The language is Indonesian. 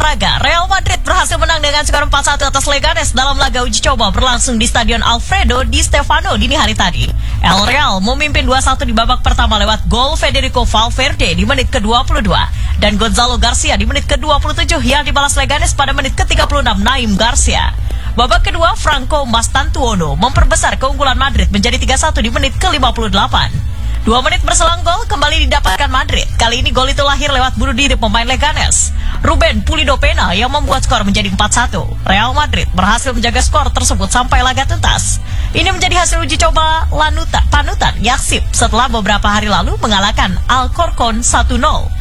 laga, Real Madrid berhasil menang dengan skor 4-1 atas Leganes dalam laga uji coba berlangsung di Stadion Alfredo Di Stefano dini hari tadi. El Real memimpin 2-1 di babak pertama lewat gol Federico Valverde di menit ke-22 dan Gonzalo Garcia di menit ke-27 yang dibalas Leganes pada menit ke-36 Naim Garcia. Babak kedua, Franco Mastantuono memperbesar keunggulan Madrid menjadi 3-1 di menit ke-58. 2 menit berselang gol kembali didapatkan Madrid. Kali ini gol itu lahir lewat bunuh diri pemain Leganes, Ruben Pulido Pena, yang membuat skor menjadi 4-1. Real Madrid berhasil menjaga skor tersebut sampai laga tuntas. Ini menjadi hasil uji coba panutan Yaksip setelah beberapa hari lalu mengalahkan Alcorcon 1-0.